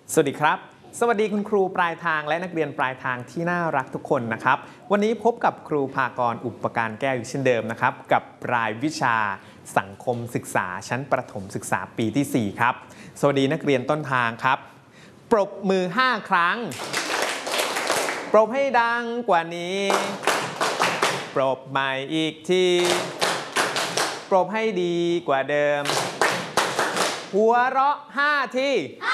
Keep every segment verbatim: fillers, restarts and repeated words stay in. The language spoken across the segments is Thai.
สวัสดีครับสวัสดีคุณครูปลายทางและนักเรียนปลายทางที่น่ารักทุกคนนะครับวันนี้พบกับครูภากรอุปการแก้วอยู่เช่นเดิมนะครับกับรายวิชาสังคมศึกษาชั้นประถมศึกษาปีที่สี่ครับสวัสดีนักเรียนต้นทางครับปรบมือห้าครั้งปรบให้ดังกว่านี้ปรบใหม่อีกทีปรบให้ดีกว่าเดิมหัวเราะห้าที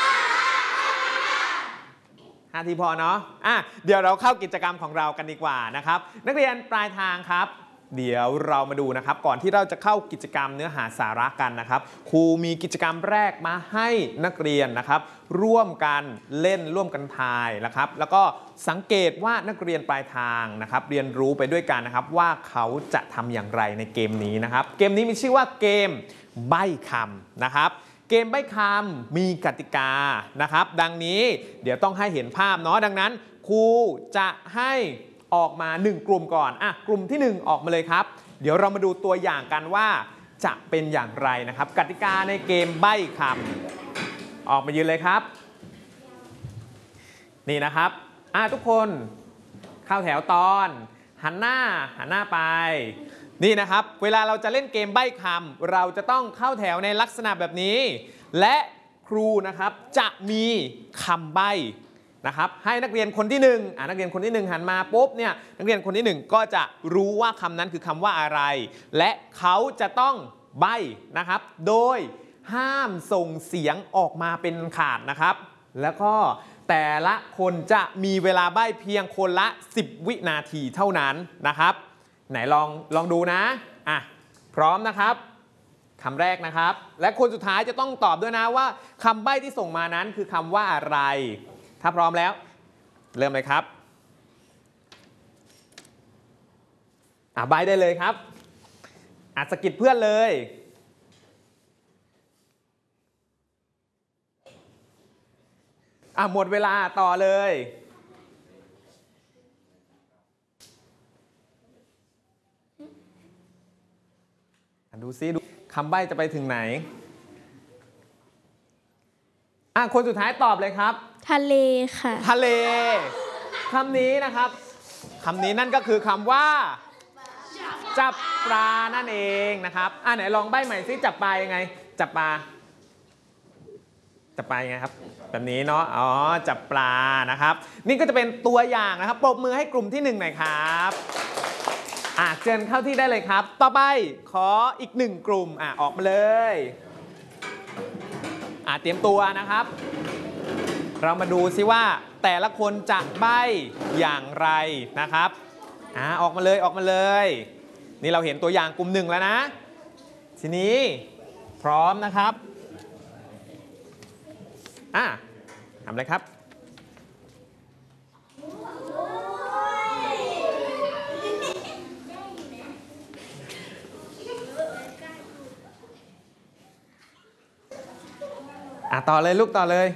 ห้าทีพอเนาะอ่ะเดี๋ยวเราเข้ากิจกรรมของเรากันดีกว่านะครับนักเรียนปลายทางครับเดี๋ยวเรามาดูนะครับก่อนที่เราจะเข้ากิจกรรมเนื้อหาสาระกันนะครับครูมีกิจกรรมแรกมาให้นักเรียนนะครับร่วมกันเล่นร่วมกันทายนะครับแล้วก็สังเกตว่านักเรียนปลายทางนะครับเรียนรู้ไปด้วยกันนะครับว่าเขาจะทำอย่างไรในเกมนี้นะครับเกมนี้มีชื่อว่าเกมใบ้คำนะครับเกมใบ้คำมีกติกานะครับดังนี้เดี๋ยวต้องให้เห็นภาพเนาะดังนั้นครูจะให้ออกมาหนึ่งกลุ่มก่อนอ่ะกลุ่มที่หนึ่งออกมาเลยครับเดี๋ยวเรามาดูตัวอย่างกันว่าจะเป็นอย่างไรนะครับกติกาในเกมใบ้คำออกมายืนเลยครับนี่นะครับอ่ะทุกคนเข้าแถวตอนหันหน้าหันหน้าไปนี่นะครับเวลาเราจะเล่นเกมใบ้คำเราจะต้องเข้าแถวในลักษณะแบบนี้และครูนะครับจะมีคำใบ้นะครับให้นักเรียนคนที่หนึ่งอ่านักเรียนคนที่หนึ่งหันมาปุ๊บเนี่ยนักเรียนคนที่หนึ่งก็จะรู้ว่าคำนั้นคือคำว่าอะไรและเขาจะต้องใบ้นะครับโดยห้ามส่งเสียงออกมาเป็นขาดนะครับแล้วก็แต่ละคนจะมีเวลาใบ้เพียงคนละสิบวินาทีเท่านั้นนะครับไหนลองลองดูนะอ่ะพร้อมนะครับคำแรกนะครับและคนสุดท้ายจะต้องตอบด้วยนะว่าคำใบ้ที่ส่งมานั้นคือคำว่าอะไรถ้าพร้อมแล้วเริ่มเลยครับอ่ะใบ้ได้เลยครับอ่ะสะกิดเพื่อนเลยอ่ะหมดเวลาต่อเลยดูซิดูคำใบ้จะไปถึงไหนอ่ะคนสุดท้ายตอบเลยครับทะเลค่ะทะเลคำนี้นะครับคำนี้นั่นก็คือคำว่าจับปลานั่นเองนะครับอ่ะไหนลองใบ้ใหม่ซิจับปลายังไงจับปลาจับปลายังไงครับแบบนี้เนาะอ๋อจับปลานะครับนี่ก็จะเป็นตัวอย่างนะครับปรบมือให้กลุ่มที่หนึ่งหน่อยครับอ่ะเชิญเข้าที่ได้เลยครับต่อไปขออีกหนึ่งกลุ่มอ่ะออกมาเลยอ่ะเตรียมตัวนะครับเรามาดูซิว่าแต่ละคนจะใบ้อย่างไรนะครับอ่ะออกมาเลยออกมาเลยนี่เราเห็นตัวอย่างกลุ่มหนึ่งแล้วนะทีนี้พร้อมนะครับอ่ะทำเลยครับอ่ะต่อเลยลูกต่อเลย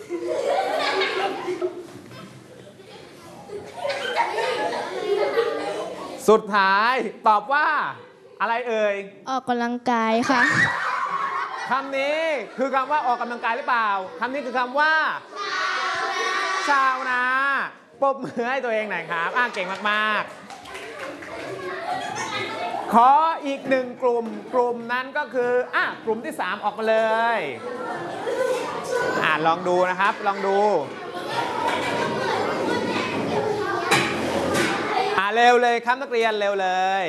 สุดท้ายตอบว่าอะไรเอ่ยออกกำลังกายค่ะคำนี้คือคำว่าออกกำลังกายหรือเปล่าคำนี้คือคำว่าชาวนาปรบมือให้ตัวเองหน่อยครับอ่ะเก่งมากๆขออีกหนึ่งกลุ่มกลุ่มนั้นก็คืออ่ะกลุ่มที่สามออกมาเลยอ่ะลองดูนะครับลองดูอ่ะเร็วเลยครับนักเรียนเร็วเลย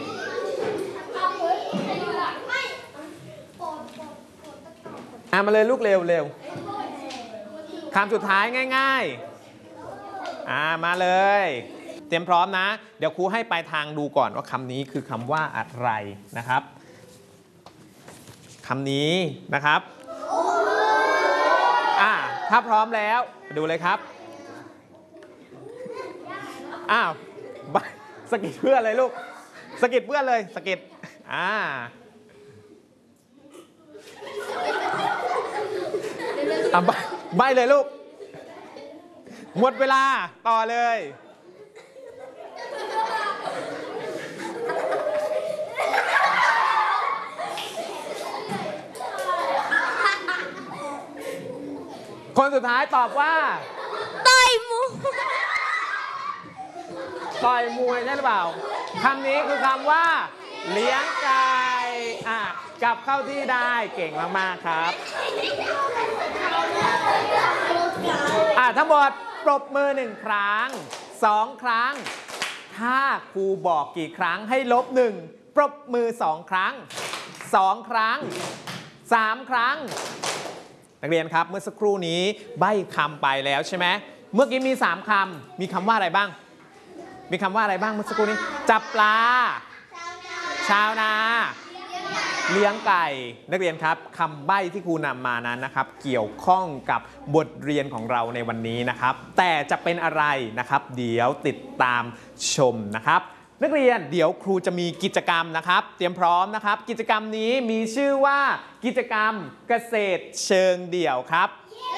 อ่ะมาเลยลูกเร็วเร็วคำสุดท้ายง่ายๆอ่ะมาเลยเตรียมพร้อมนะเดี๋ยวครูให้ปลายทางดูก่อนว่าคำนี้คือคำว่าอะไรนะครับคำนี้นะครับอ่ะถ้าพร้อมแล้วดูเลยครับอ้าวสกิดเพื่อนเลยลูกสกิดเพื่อนเลยสกิดอ่าอ่ะใบเลยลูกหมดเวลาต่อเลย อคนสุดท้ายตอบว่าต่อยมูต่อยมวยใช่หรือเปล่าคำนี้คือคำว่า เลี้ยงไก่อ่ะกลับเข้าที่ได้เก่งมากๆครับอ่ะทั้งหมดปรบมือหนึ่งครั้งสองครั้งถ้าครูบอกกี่ครั้งให้ลบหนึ่งปรบมือสองครั้งสองครั้งสามครั้งนักเรียนครับเมื่อสักครู่นี้ใบ้คำไปแล้วใช่ไหมเมื่อกี้มีสามคำมีคำว่าอะไรบ้างมีคำว่าอะไรบ้างเมื่อสักครู่นี้จับปลาชาวนาเลี้ยงไก่นักเรียนครับคำใบ้ที่ครูนำมานั้นนะครับเกี่ยวข้องกับบทเรียนของเราในวันนี้นะครับแต่จะเป็นอะไรนะครับเดี๋ยวติดตามชมนะครับนักเรียนเดี๋ยวครูจะมีกิจกรรมนะครับเตรียมพร้อมนะครับกิจกรรมนี้มีชื่อว่ากิจกรรมเกษตรเชิงเดี่ยวครับ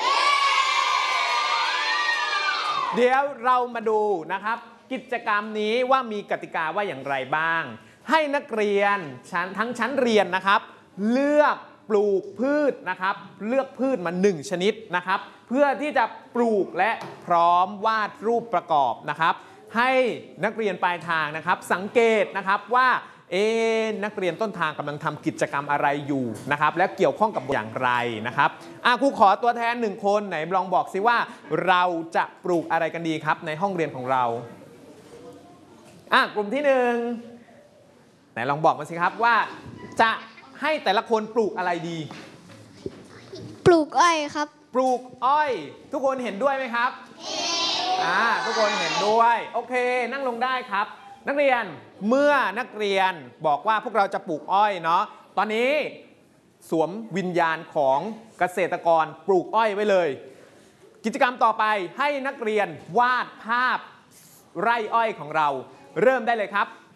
เดี๋ยวเรามาดูนะครับกิจกรรมนี้ว่ามีกติกาว่าอย่างไรบ้างให้นักเรียนชั้นทั้งชั้นเรียนนะครับเลือกปลูกพืชนะครับเลือกพืชมาหนึ่งชนิดนะครับเพื่อที่จะปลูกและพร้อมวาดรูปประกอบนะครับให้นักเรียนปลายทางนะครับสังเกตนะครับว่าเอ๊ะนักเรียนต้นทางกำลังทำกิจกรรมอะไรอยู่นะครับและเกี่ยวข้องกับอย่างไรนะครับอ่ะครูขอตัวแทนหนึ่งคนไหนลองบอกสิว่าเราจะปลูกอะไรกันดีครับในห้องเรียนของเราอ่ะกลุ่มที่หนึ่งไหนลองบอกมาสิครับว่าจะให้แต่ละคนปลูกอะไรดีปลูกอ้อยครับปลูกอ้อยทุกคนเห็นด้วยไหมครับอ่าทุกคนเห็นด้วยโอเคนั่งลงได้ครับนักเรียนเมื่อนักเรียนบอกว่าพวกเราจะปลูกอ้อยเนาะตอนนี้สวมวิญญาณของเกษตรกรปลูกอ้อยไว้เลยกิจกรรมต่อไปให้นักเรียนวาดภาพไร่อ้อยของเราเริ่มได้เลยครับ